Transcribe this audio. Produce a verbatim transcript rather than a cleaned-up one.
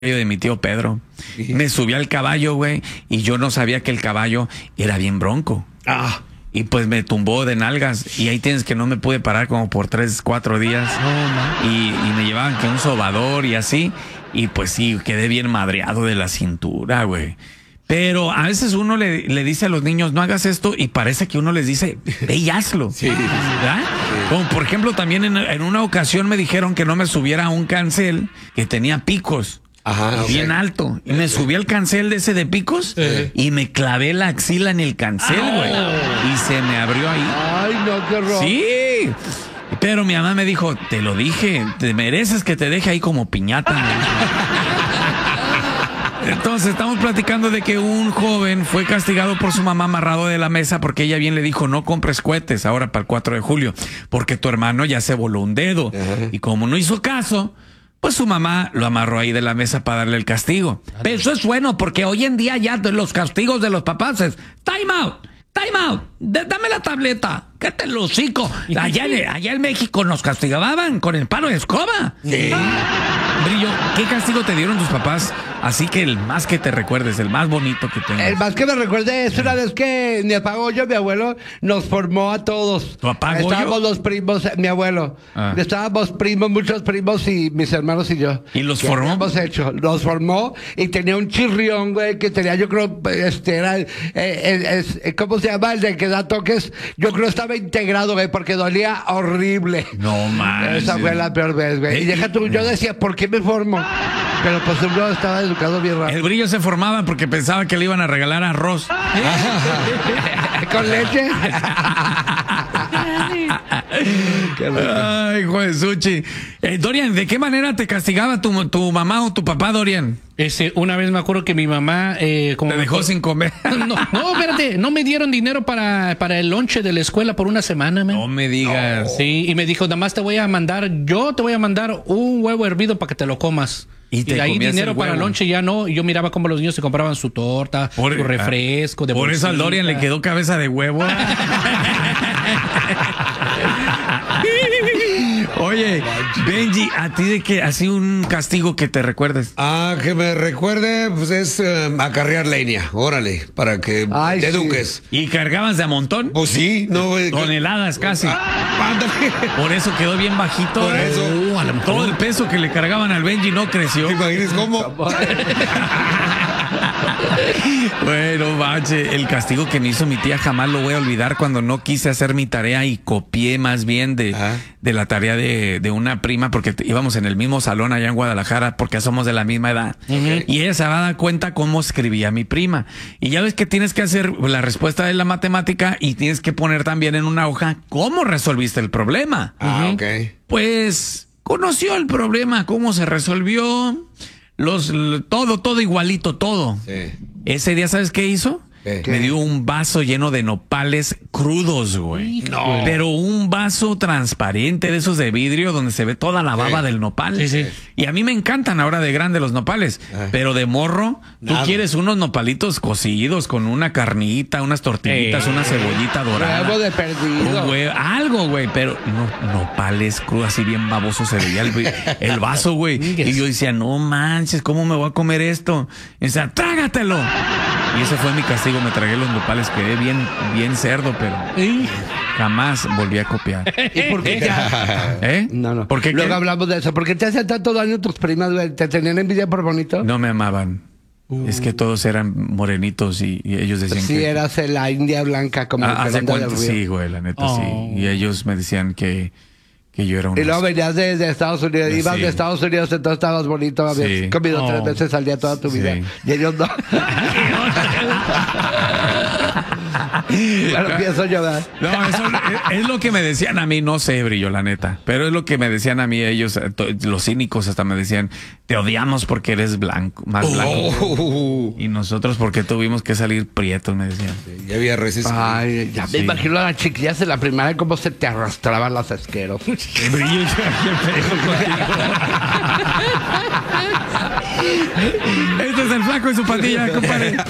de mi tío Pedro. Sí. Me subí al caballo, güey, y yo no sabía que el caballo era bien bronco. Ah. Y pues me tumbó de nalgas. Y ahí tienes que no me pude parar como por tres, cuatro días. Oh, y, y me llevaban que un sobador y así. Y pues sí, quedé bien madreado de la cintura, güey. Pero a veces uno le, le dice a los niños, no hagas esto, y parece que uno les dice, ve y hazlo. Sí. ¿Verdad? Sí. Como por ejemplo, también en, en una ocasión me dijeron que no me subiera a un cancel que tenía picos. Ajá, bien okay. alto. Y me subí al cancel de ese de picos sí. y me clavé la axila en el cancel, güey. Oh. Y se me abrió ahí. Ay, no, qué horror. Sí. Pero mi mamá me dijo, te lo dije, te mereces que te deje ahí como piñata. Entonces estamos platicando de que un joven fue castigado por su mamá amarrado de la mesa porque ella bien le dijo, no compres cohetes ahora para el cuatro de julio, porque tu hermano ya se voló un dedo. Uh-huh. Y como no hizo caso, pues su mamá lo amarró ahí de la mesa para darle el castigo. Pero eso es bueno, porque hoy en día ya los castigos de los papás es time out, time out, D- dame la tableta, que te lo hocico. Allá, allá en México nos castigaban con el palo de escoba. Sí. Brillo, ¿qué castigo te dieron tus papás? Así que el más que te recuerdes, el más bonito que tengas. El más que me recuerde es una vez que mi papá Goyo, mi abuelo, nos formó a todos. ¿Tu papá Goyo? Estábamos los primos, mi abuelo. Ah. Estábamos primos, muchos primos y mis hermanos y yo. ¿Y los formó? Hemos hecho. Los formó y tenía un chirrión, güey, que tenía, yo creo, este era, eh, es, es, ¿cómo se llama? El de que da toques. Yo creo estaba integrado, güey, porque dolía horrible. No mames. Esa fue la peor vez, güey. Y deja tú, yo decía, ¿por qué me formo? Pero pues uno estaba educado bien raro. El Brillo se formaba porque pensaba que le iban a regalar arroz. ¿Con leche? Ay, hijo de Suchi. Eh, Dorian, ¿de qué manera te castigaba tu, tu mamá o tu papá, Dorian? Ese, una vez me acuerdo que mi mamá... Eh, como ¿Te dejó me... sin comer? No, no, espérate. No me dieron dinero para, para el lonche de la escuela por una semana, man. No me digas. No. Sí, y me dijo, nada más te voy a mandar... Yo te voy a mandar un huevo hervido para que te lo comas. Y, te y de ahí dinero el para el lonche ya no. Y yo miraba cómo los niños se compraban su torta, por, su refresco. De por bolsita. Eso al Dorian le quedó cabeza de huevo. Oye, Benji, ¿a ti de qué? ¿Así un castigo que te recuerdes? Ah, que me recuerde, pues es uh, acarrear leña, órale, para que Ay, te sí. eduques. ¿Y cargaban de a montón? Pues sí, no. Toneladas casi. Ah, por eso quedó bien bajito. Por eso. Uh, a lo mejor todo el peso que le cargaban al Benji no creció. ¿Te imaginas cómo? Bueno, bache, el castigo que me hizo mi tía jamás lo voy a olvidar cuando no quise hacer mi tarea y copié más bien de, de la tarea de, de una prima porque íbamos en el mismo salón allá en Guadalajara porque somos de la misma edad. Uh-huh. Y ella se va a dar cuenta cómo escribía mi prima. Y ya ves que tienes que hacer la respuesta de la matemática y tienes que poner también en una hoja cómo resolviste el problema. Ah, uh-huh. ok. Pues conoció el problema, cómo se resolvió. Los, todo, todo igualito, todo. Sí. Ese día, ¿sabes qué hizo? ¿Qué? Me dio un vaso lleno de nopales crudos, güey. No. Pero un vaso transparente de esos de vidrio donde se ve toda la baba sí. del nopal. Sí, sí. Y a mí me encantan ahora de grande los nopales. Ay. Pero de morro, Nada. tú quieres unos nopalitos cocidos con una carnita, unas tortillitas, Ey. una cebollita dorada. Algo de perdido. Güey, algo, güey. Pero no, nopales crudos, así bien baboso se veía el, el vaso, güey. Y yo decía, no manches, ¿cómo me voy a comer esto? Y decía, trágatelo. Y ese fue mi castigo, me tragué los nopales, quedé bien, bien cerdo, pero ¿Sí? jamás volví a copiar. ¿Y por qué ya? ¿Eh? No, no. ¿Por qué Luego qué? hablamos de eso. ¿Por qué te hacían tanto daño tus primas, güey? ¿Te tenían envidia por bonito? No me amaban. Uh. Es que todos eran morenitos y, y ellos decían sí, que... Sí, eras la India blanca como ah, el hace cuánto, sí, güey, la neta, oh. sí. Y ellos me decían que... que yo era un... Y luego venías de, de Estados Unidos, sí. ibas de Estados Unidos, entonces estabas bonito, habías sí. comido oh. tres veces al día toda tu vida. Sí. Y ellos no. Bueno, pienso yo, ¿verdad? No, eso es, es lo que me decían a mí, no sé, Brillo, la neta. Pero es lo que me decían a mí ellos, to, los cínicos hasta me decían, te odiamos porque eres blanco, más blanco. Oh. Y nosotros porque tuvimos que salir prietos, me decían. Sí, ya había resistido. Ay, ya sí. me imagino a las chiquillas en la primaria cómo se te arrastraban las asqueros. Brillo, este es el Flaco y su pandilla, compadre.